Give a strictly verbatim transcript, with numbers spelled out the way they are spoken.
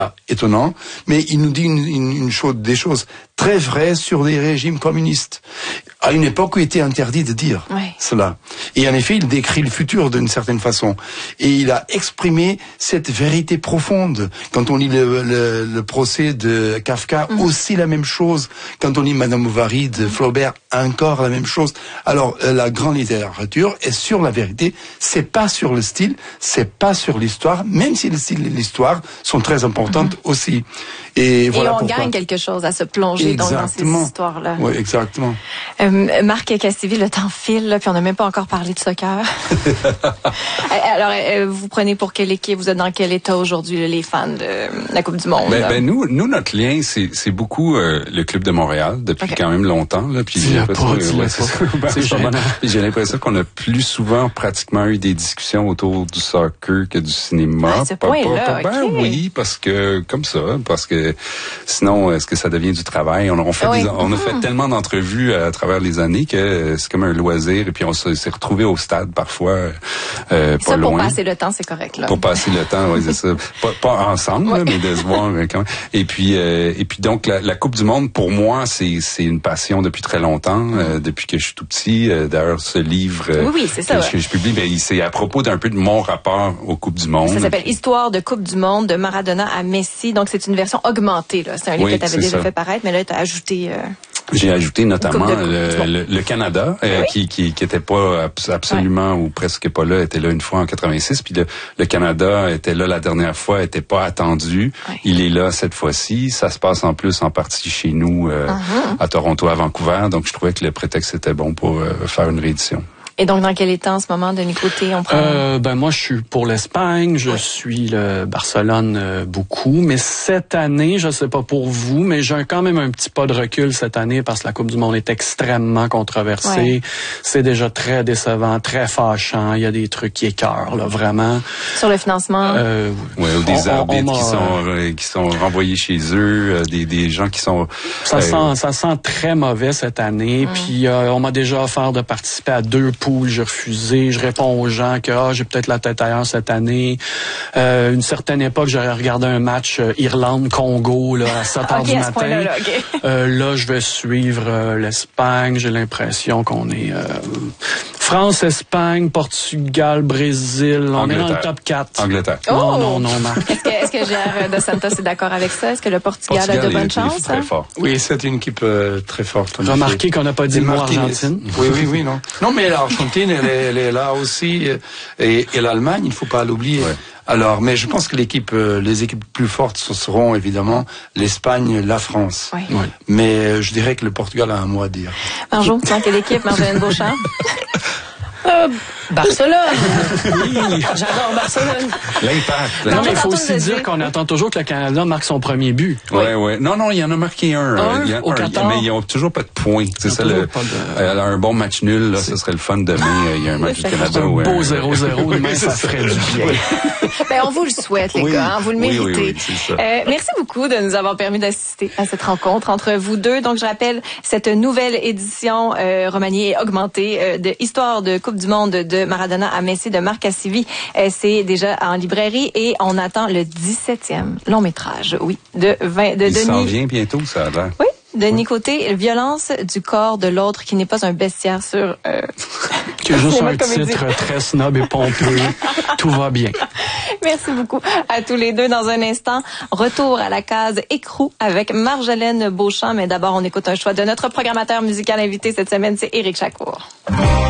étonnant, mais il nous dit une, une, une chose, des choses très vraies sur les régimes communistes, à une époque où il était interdit de dire oui. cela. Et en effet, il décrit le futur d'une certaine façon. Et il a exprimé cette vérité profonde. Quand on lit le, le, le procès de Kafka, mmh. aussi la même chose. Quand on lit Madame Bovary de Flaubert, encore la même chose. Alors, la grande littérature est sur la vérité, c'est pas sur le style, c'est pas sur l'histoire, même si le style et l'histoire sont très importantes mmh. aussi. Et, et voilà on pourquoi. gagne quelque chose à se plonger dans, dans ces histoires-là. Oui, exactement. Euh, Marc Cassivi, le temps file, là, puis on n'a même pas encore parlé de soccer. Alors, euh, vous prenez pour quelle équipe? Vous êtes dans quel état aujourd'hui, les fans de la Coupe du Monde? Ben, ben nous, nous, notre lien, c'est, c'est beaucoup euh, le Club de Montréal depuis okay. quand même longtemps. Là, puis j'ai l'impression, que, ouais, c'est ça. C'est c'est j'ai l'impression qu'on a plus souvent pratiquement eu des discussions autour du soccer que du cinéma. À ce point-là, ben okay. oui, parce que comme ça, parce que sinon, est-ce que ça devient du travail? On, on fait, oui. des, on a fait tellement d'entrevues à travers les années que c'est comme un loisir. Et puis on s'est retrouvés au stade parfois, euh, pas ça, loin. Pour passer le temps, c'est correct là. Pour passer le temps, oui, c'est ça. Pas, pas ensemble, oui. là, mais de se voir quand même. Et puis, euh, et puis donc la, la Coupe du Monde, pour moi, c'est c'est une passion depuis très longtemps, euh, depuis que je suis tout petit. Euh, d'ailleurs, ce livre euh, oui, oui, c'est ça, que, ouais. que je publie, ben, c'est à propos d'un peu de mon rapport aux Coupes du Monde. Ça s'appelle Histoire de Coupe du Monde de Maradona à Messi. Donc c'est une version augmentée là. C'est un livre oui, que tu avais déjà ça. fait paraître, mais là tu as ajouté. Euh... J'ai ajouté notamment le, le, le Canada, euh, oui. qui, qui qui était pas absolument ouais. ou presque pas là, était là une fois en quatre-vingt-six, puis le, le Canada était là la dernière fois, était pas attendu. Ouais. Il est là cette fois-ci. Ça se passe en plus en partie chez nous euh, uh-huh. à Toronto, à Vancouver. Donc je trouvais que le prétexte était bon pour euh, faire une réédition. Et donc, dans quel état en ce moment, Denis Côté, on prend... Euh, ben moi, je suis pour l'Espagne, je oui. suis le Barcelone euh, beaucoup, mais cette année, je sais pas pour vous, mais j'ai quand même un petit pas de recul cette année parce que la Coupe du Monde est extrêmement controversée. Ouais. C'est déjà très décevant, très fâchant. Il y a des trucs qui écœurent, là, vraiment. Sur le financement. Euh, oui, ou des on, arbitres on, on qui sont euh, qui sont renvoyés chez eux, euh, des des gens qui sont. Ça euh, sent ça sent très mauvais cette année. Mm. Puis euh, on m'a déjà offert de participer à deux poules. J'ai refusé. Je réponds aux gens que ah, j'ai peut-être la tête ailleurs cette année. Euh, une certaine époque, j'aurais regardé un match euh, Irlande-Congo là, à sept heures okay, du matin. Là, là, okay. euh, là, je vais suivre euh, l'Espagne. J'ai l'impression qu'on est euh, France, Espagne, Portugal, Brésil. On Angleterre. est dans le top quatre. Angleterre. Oh! Non, non, non, Marc. Est-ce que, est-ce que Gérard Dos Santos est d'accord avec ça? Est-ce que le Portugal, Portugal a de bonnes chances? Très hein? fort. Oui, c'est une équipe euh, très forte. Remarquez qu'on n'a pas dit le mot Argentine. Oui, oui, oui, non. Non, mais l'Argentine, elle est, elle est là aussi. Et, et l'Allemagne, il ne faut pas l'oublier. Ouais. Alors, mais je pense que l'équipe, euh, les équipes plus fortes, ce seront évidemment l'Espagne, la France. Oui. Oui. Mais euh, je dirais que le Portugal a un mot à dire. Marjo, dans quelle équipe, Marjolaine Beauchamp? Euh, Barcelone. Oui. J'adore Barcelone. L'impact. Non, mais il faut aussi dire qu'on attend toujours que le Canada marque son premier but. Oui, oui. Ouais. Non, non, il y en a marqué un. Un, il y a au un Qatar. Mais ils n'ont toujours pas de points. C'est ça, le, pas de... euh, un bon match nul, là, ce serait le fun demain. Il y a un match du Canada. Un ouais, beau zéro zéro, oui, demain, ça ferait du bien. Ben, on vous le souhaite, les oui. gars. Hein, vous le méritez. Oui, oui, oui, c'est ça. Euh, merci beaucoup de nous avoir permis d'assister à cette rencontre entre vous deux. Donc, je rappelle cette nouvelle édition euh, remaniée et augmentée euh, de Histoire de Coupe du Monde de Maradona à Messi de Marc Cassivi. Euh, c'est déjà en librairie et on attend le dix-septième long métrage, oui, de, vingt, de Il Denis. Il s'en vient bientôt, ça a l'air. Oui. Denis Côté, violence du corps de l'autre qui n'est pas un bestiaire sur... Euh, qui est juste un titre très snob et pompeux. Tout va bien. Merci beaucoup à tous les deux. Dans un instant, retour à la case écrou avec Marjolaine Beauchamp. Mais d'abord, on écoute un choix de notre programmateur musical invité cette semaine, c'est Éric Chacour.